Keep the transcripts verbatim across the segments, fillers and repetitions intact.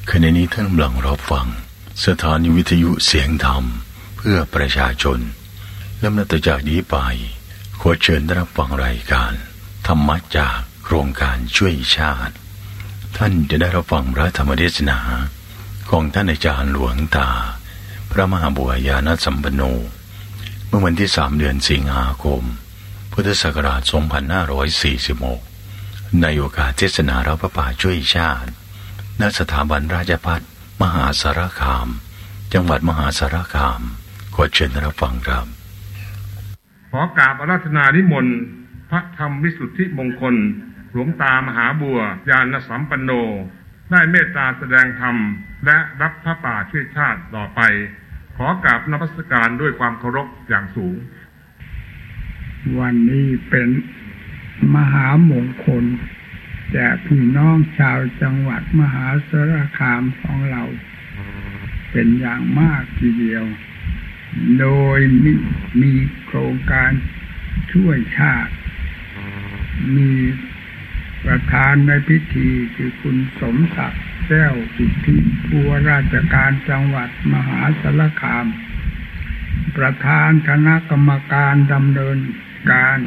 ขณะนี้ท่านกำลังรับฟังสถานีวิทยุเสียงธรรมเพื่อประชาชนและนับจากนี้ไปขอเชิญรับฟังรายการธรรมะจากโครงการช่วยชาติท่านจะได้รับฟังพระธรรมเทศนาของท่านอาจารย์หลวงตาพระมหาบัวญาณสัมปันโนเมื่อวันที่สามเดือนสิงหาคมพุทธศักราชสองพันห้าร้อยสี่สิบหกในโอกาสเทศนารับพระป่าช่วยชาติณสถาบันราชภัฏมหาสารคามจังหวัดมหาสารคามขอเชิญรับฟังครับขอกราบอาราธนานิมนต์พระธรรมวิสุทธิมงคลหลวงตามหาบัวญาณสัมปันโนได้เมตตาแสดงธรรมและรับพระป่าช่วยชาติต่อไปขอกราบนมัสการด้วยความเคารพอย่างสูงวันนี้เป็นมหามงคลแก่พี่น้องชาวจังหวัดมหาสารคามของเราเป็นอย่างมากทีเดียวโดยมีมีโครงการช่วยชาติมีประธานในพิธีคือคุณสมศักดิ์แก้วสิทธิผู้ว่าราชการจังหวัดมหาสารคามประธานคณะกรรมการดำเนินการ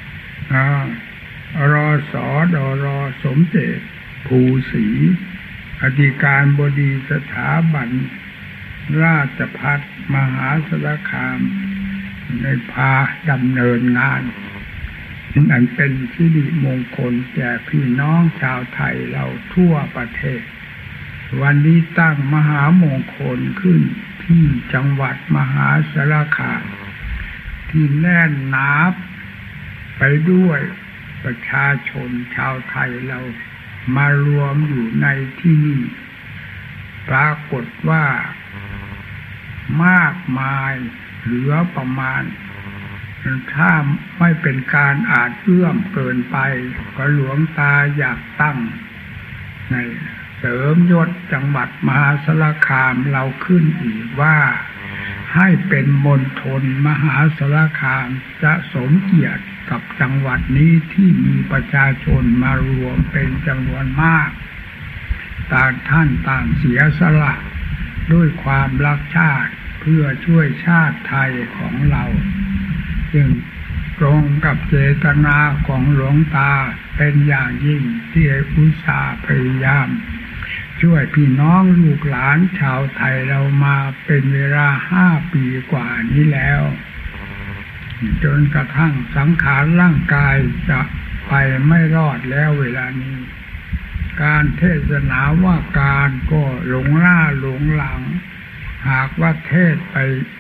รสดรสมเด็จภูศรีอธิการบดีสถาบันราชภัฏมหาสารคามในพาดำเนินงานอันเป็นสิริมงคลแก่พี่น้องชาวไทยเราทั่วประเทศวันนี้ตั้งมหามงคลขึ้นที่จังหวัดมหาสารคามที่แน่นหนาไปด้วยประชาชนชาวไทยเรามารวมอยู่ในที่นี้ปรากฏว่ามากมายเหลือประมาณถ้าไม่เป็นการอาจเอื้อมเกินไปก็หลวงตาอยากตั้งในเสริมยศจังหวัดมหาสารคามเราขึ้นอีกว่าให้เป็นมณฑลมหาสารคามจะสมเกียรติกับจังหวัดนี้ที่มีประชาชนมารวมเป็นจำนวนมากต่างท่านต่างเสียสละด้วยความรักชาติเพื่อช่วยชาติไทยของเราซึ่งตรงกับเจตนาของหลวงตาเป็นอย่างยิ่งที่อุตส่าห์พยายามช่วยพี่น้องลูกหลานชาวไทยเรามาเป็นเวลาห้าปีกว่านี้แล้วจนกระทั่งสังขารร่างกายจะไปไม่รอดแล้วเวลานี้การเทศนาว่าการก็หลงหน้าหลงหลังหากว่าเทศไป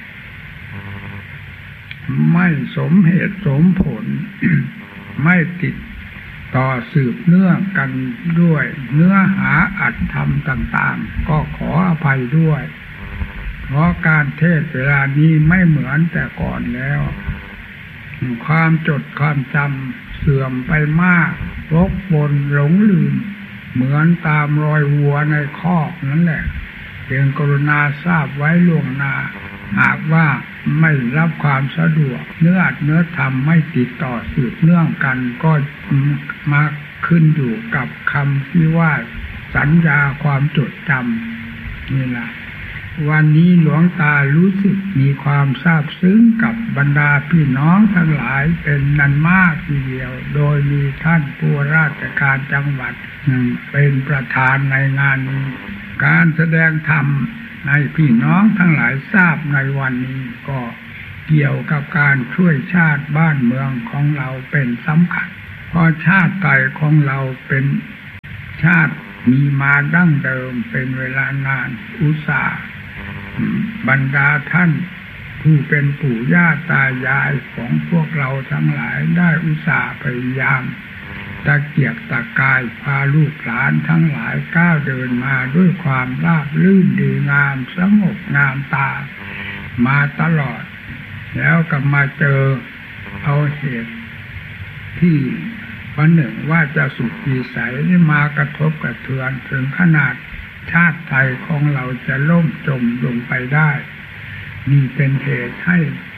ไม่สมเหตุสมผล ไม่ติดต่อสืบเนื่องกันด้วยเนื้อหาอัตธรรมต่างๆก็ขออภัยด้วยเพราะการเทศเวลานี้ไม่เหมือนแต่ก่อนแล้วความจดความจำเสื่อมไปมากวกวนหลงลืมเหมือนตามรอยวัวในคอกนั่นแหละเพียงกรุณาทราบไว้ล่วงหน้าหากว่าไม่รับความสะดวกเนื้ออัดเนื้อธรรมไม่ติดต่อสืบเนื่องกันก็มาขึ้นอยู่กับคำที่ว่าสัญญาความจดจำนี่แหละวันนี้หลวงตารู้สึกมีความซาบซึ้งกับบรรดาพี่น้องทั้งหลายเป็นนันมากทีเดียวโดยมีท่านผู้ราชการจังหวัดเป็นประธานในงานนี้การแสดงธรรมในพี่น้องทั้งหลายทราบในวันนี้ก็เกี่ยวกับการช่วยชาติบ้านเมืองของเราเป็นสำคัญเพราะชาติไทยของเราเป็นชาติมีมาดั้งเดิมเป็นเวลานานอุตส่าห์บรรดาท่านผู้เป็นปู่ย่าตายายของพวกเราทั้งหลายได้อุตส่าห์พยายามตะเกียกตะกายพาลูกหลานทั้งหลายก้าวเดินมาด้วยความราบรื่นดีงามสงบงามตามาตลอดแล้วก็มาเจอเอาเหตุที่วันหนึ่งว่าจะสุดวิสัยนี่มากระทบกระเทือนถึงขนาดชาติไทยของเราจะล่มจมลงไปได้นี่เป็นเหตุให้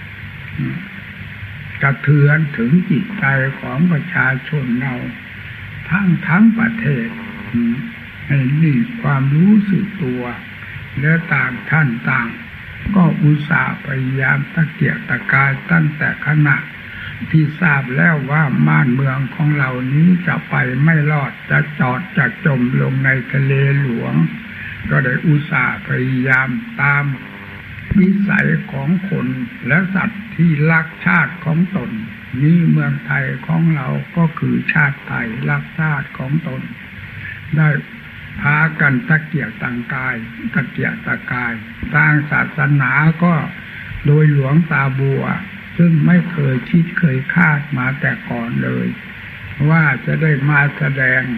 กระเทือนถึงจิตใจของประชาชนเราทั้งทั้งประเทศให้มีความรู้สึกตัวและต่างท่านต่างก็อุตส่าห์พยายามตะเกียกตะกายตั้งแต่ขณะที่ทราบแล้วว่าบ้านเมืองของเรานี้จะไปไม่รอดจะจอดจะจมลงในทะเลหลวงก็ได้อุตส่าห์พยายามตามวิสัยของคนและสัตว์ที่รักชาติของตนนี้เมืองไทยของเราก็คือชาติไทยรักชาติของตนได้พากันตะเกียกตะกายตะเกียกตะกายทางศาสนาก็โดยหลวงตาบัวซึ่งไม่เคยคิดเคยคาดมาแต่ก่อนเลยว่าจะได้มาแสดง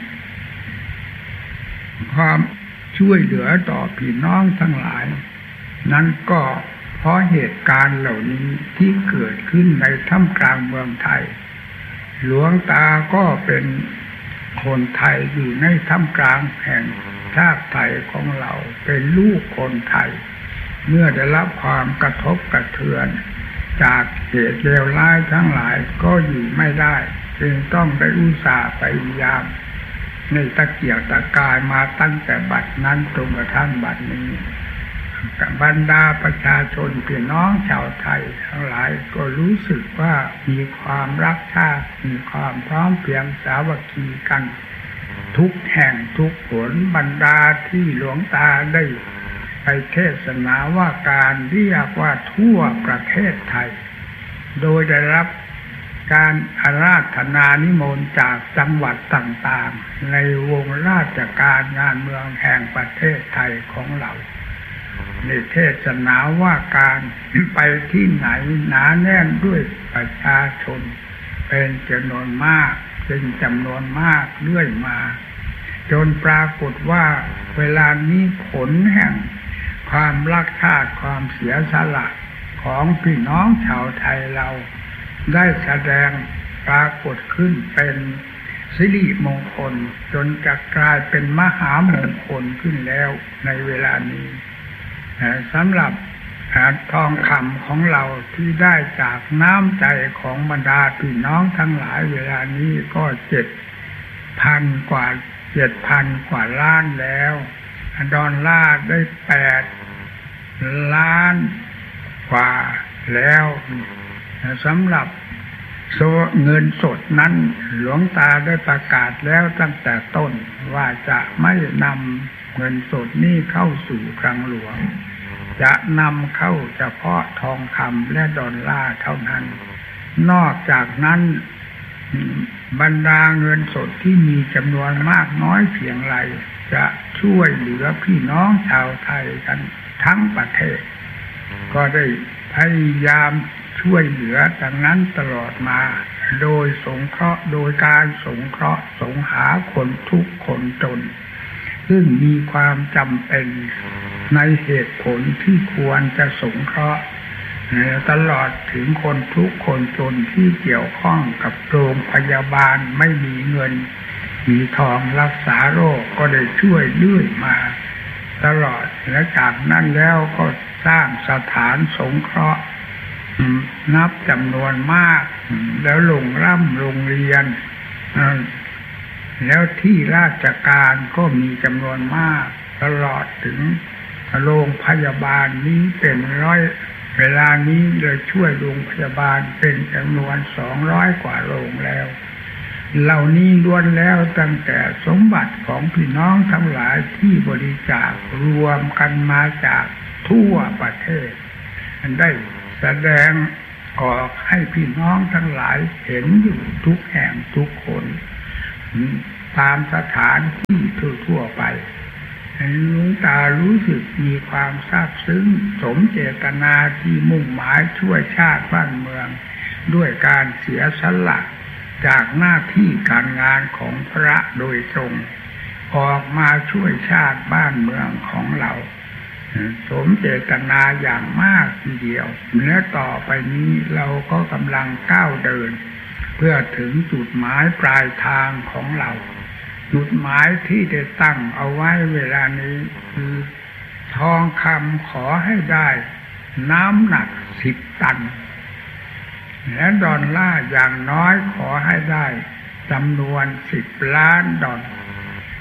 ความช่วยเหลือต่อพี่น้องทั้งหลายนั้นก็เพราะเหตุการณ์เหล่านี้ที่เกิดขึ้นในท่ามกลางเมืองไทยหลวงตาก็เป็นคนไทยอยู่ในท่ามกลางแห่งชาติไทยของเราเป็นลูกคนไทยเมื่อได้รับความกระทบกระเทือนจากเหตุเลวร้ายทั้งหลายก็อยู่ไม่ได้จึงต้องได้อุตส่าห์พยายามในตะเกียกตะกายมาตั้งแต่บัดนั้นจนกระทั่งบัดนี้บรรดาประชาชนพี่น้องชาวไทยทั้งหลายก็รู้สึกว่ามีความรักชาติมีความพร้อมเพรียงสามัคคีกันทุกแห่งทุกหนบรรดาที่หลวงตาได้ไปเทศนาว่าการเรียกว่าทั่วประเทศไทยโดยได้รับการอาราธนานิมนต์จากจังหวัดต่างๆในวงราชการงานเมืองแห่งประเทศไทยของเราในเทศนาว่าการไปที่ไหนหนาแน่นด้วยประชาชนเป็นจำนวนมากเป็นจำนวนมากเรื่อยมาจนปรากฏว่าเวลานี้ผลแห่งความรักชาติความเสียสละของพี่น้องชาวไทยเราได้แสดงปรากฏขึ้นเป็นสิริมงคลจนจะกลายเป็นมหามงคลขึ้นแล้วในเวลานี้สำหรับทองคำของเราที่ได้จากน้ำใจของบรรดาพี่น้องทั้งหลายเวลานี้ก็เจ็ดพันกว่าเจ็ดพันกว่าล้านแล้วดอลลาร์ได้แปดล้านกว่าแล้วสำหรับโซเงินสดนั้นหลวงตาได้ประกาศแล้วตั้งแต่ต้นว่าจะไม่นำเงินสดนี้เข้าสู่คลังหลวงจะนำเข้าเฉพาะทองคำและดอลลาร์เท่านั้นนอกจากนั้นบรรดาเงินสดที่มีจำนวนมากน้อยเพียงไรจะช่วยเหลือพี่น้องชาวไทยกันทั้งประเทศก็ได้พยายามช่วยเหลือดังนั้นตลอดมาโดยสงเคราะห์โดยการสงเคราะห์สงหาคนทุกข์คนจนซึ่งมีความจำเป็นในเหตุผลที่ควรจะสงเคราะห์ตลอดถึงคนทุกข์คนจนที่เกี่ยวข้องกับโรงพยาบาลไม่มีเงินมีทองรักษาโรคก็ได้ช่วยเรื่อยมาตลอดและจากนั้นแล้วก็สร้างสถานสงเคราะห์นับจำนวนมากแล้วลงร่ำโรงเรียนแล้วที่ราชการก็มีจำนวนมากตลอดถึงโรงพยาบาลนี้เป็นร้อยเวลานี้เลยช่วยโรงพยาบาลเป็นจำนวนสองร้อยกว่าโรงแล้วเหล่านี้ล้วนแล้วตั้งแต่สมบัติของพี่น้องทั้งหลายที่บริจาครวมกันมาจากทั่วประเทศได้แสดงออกให้พี่น้องทั้งหลายเห็นอยู่ทุกแห่งทุกคนตามสถานที่ทั่วๆไปหลวงตารู้สึกมีความซาบซึ้งสมเจตนาที่มุ่งหมายช่วยชาติบ้านเมืองด้วยการเสียสละจากหน้าที่การงานของพระโดยตรงออกมาช่วยชาติบ้านเมืองของเราสมเจตนาอย่างมากทีเดียวเมื่อต่อไปนี้เราก็กำลังก้าวเดินเพื่อถึงจุดหมายปลายทางของเราจุดหมายที่ได้ตั้งเอาไว้เวลานี้คือทองคำขอให้ได้น้ำหนักสิบตันและดอลลาร์อย่างน้อยขอให้ได้จำนวนสิบล้านดอล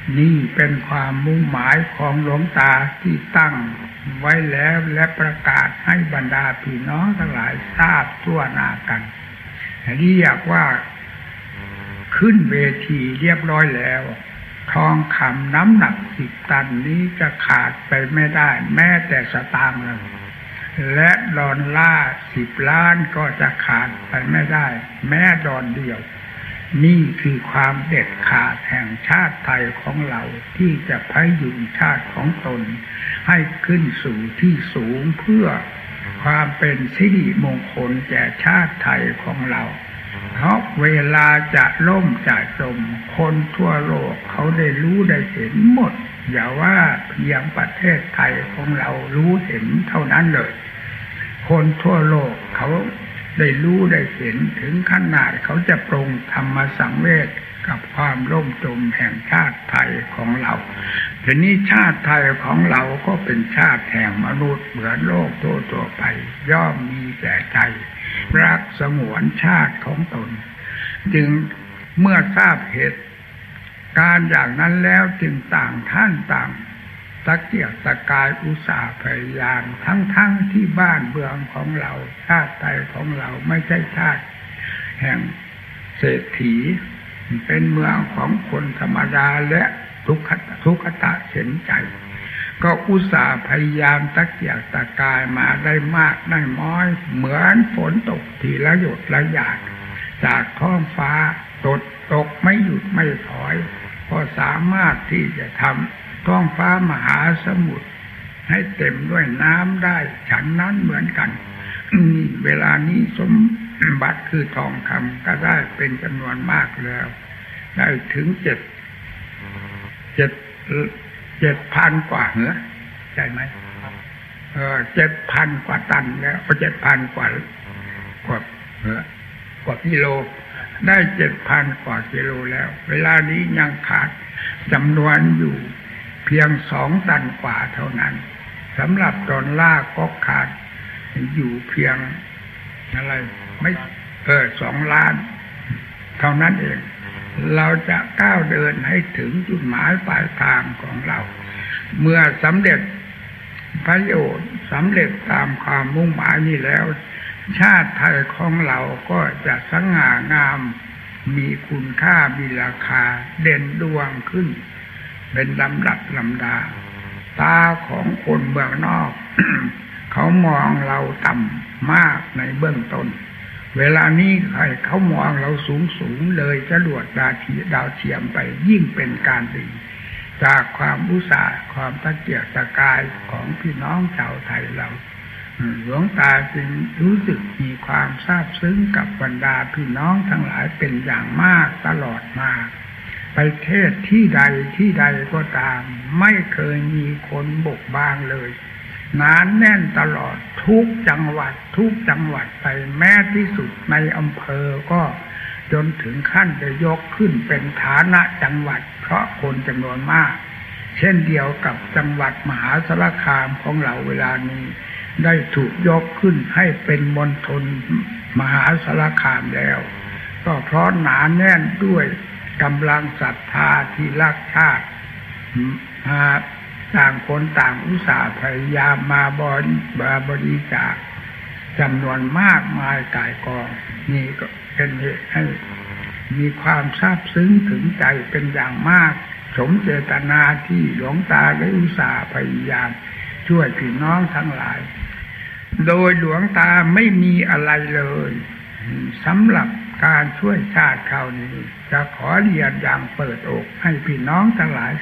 นี่เป็นความมุ่งหมายของหลวงตาที่ตั้งไว้แล้วและประกาศให้บรรดาพี่น้องทั้งหลายทราบทั่วหน้ากันเรียกว่าขึ้นเวทีเรียบร้อยแล้วทองคำน้ำหนักสิบตันนี้จะขาดไปไม่ได้แม้แต่สตางค์เลยและดอลลาร์สิบล้านก็จะขาดไปไม่ได้แม้ดอนเดียวนี่คือความเด็ดขาดแห่งชาติไทยของเราที่จะพยุงชาติของตนให้ขึ้นสู่ที่สูงเพื่อความเป็นสิริมงคลแก่ชาติไทยของเราเพราะเวลาจะล่มจะจมคนทั่วโลกเขาได้รู้ได้เห็นหมดอย่าว่าเพียงประเทศไทยของเรารู้เห็นเท่านั้นเลยคนทั่วโลกเขาได้รู้ได้เห็นถึงขนาดเขาจะปรงธรรมสังเวชกับความล่มจมแห่งชาติไทยของเราทีนี้ชาติไทยของเราก็เป็นชาติแห่งมนุษย์เหมือนโลกทั่วๆไปย่อมมีแต่ใจรักสงวนชาติของตนจึงเมื่อทราบเหตุการณ์อย่างนั้นแล้วจึงต่างท่านต่างตะเกียกตะกายอุตสาห์พยายามทั้งๆ ท, ที่บ้านเมืองของเราชาติไทยของเราไม่ใช่ชาติแห่งเศรษฐีเป็นเมืองของคนธรรมดาและทุกขทุกขตะเข็นใจก็อุตส่าห์พยายามตะเกียกตะกายมาได้มากได้น้อยเหมือนฝนตกทีละหยดละหยาดจากท้องฟ้าตกตกไม่หยุดไม่ถอยก็สามารถที่จะทำท้องฟ้ามหาสมุทรให้เต็มด้วยน้ำได้ฉันนั้นเหมือนกันเวลานี้สมบัติคือทองคำก็ได้เป็นจำนวนมากแล้วได้ถึงเจ็ดเจ็ดเจ็ดพันกว่าเหรอใช่ไหมเออเจ็ดพันกว่าตันแล้วเจ็ดพันกว่ากว่าเหรอกว่ากิโลได้เจ็ดพันกว่ากิโลแล้วเวลานี้ยังขาดจำนวนอยู่เพียงสองตันกว่าเท่านั้นสำหรับดอลลาร์ก็ขาดอยู่เพียงอะไรไม่เออสองล้านเท่านั้นเองเราจะก้าวเดินให้ถึงจุดหมายปลายทางของเราเมื่อสำเร็จประโยชน์สำเร็จตามความมุ่งหมายนี้แล้วชาติไทยของเราก็จะสง่างามมีคุณค่ามีราคาเด่นดวงขึ้นเป็นลำดับลำดาตาของคนเมืองนอก เขามองเราต่ำมากในเบื้องต้นเวลานี้ใครเขามองเราสูงสูงเลยจรวดดาวเทียมดาวเทียมไปยิ่งเป็นการดีจากความอุตสาห์ความตะเกียกตะกายของพี่น้องชาวไทยเราหลวงตาจึงรู้สึกมีความซาบซึ้งกับบรรดาพี่น้องทั้งหลายเป็นอย่างมากตลอดมาไปเทศที่ใดที่ใดก็ตามไม่เคยมีคนบกบางเลยหนาแน่นตลอดทุกจังหวัดทุกจังหวัดไปแม้ที่สุดในอำเภอก็จนถึงขั้นจะยกขึ้นเป็นฐานะจังหวัดเพราะคนจำนวนมากเช่นเดียวกับจังหวัดมหาสารคามของเราเวลานี้ได้ถูกยกขึ้นให้เป็นมณฑลมหาสารคามแล้วก็เพราะหนาแน่นด้วยกำลังศรัทธาที่รักชาติมาต่างคนต่างอุตสาห์พยายามมาบริบริจาคจำนวนมากมายก่ายกองนี่ก็เป็นเหตุให้มีความซาบซึ้งถึงใจเป็นอย่างมากสมเจตนาที่หลวงตาได้อุตสาห์พยายามช่วยพี่น้องทั้งหลายโดยหลวงตาไม่มีอะไรเลยสำหรับการช่วยชาติคราวนี้จะขอเรียนอย่างเปิดอกให้พี่น้องทั้งหลาย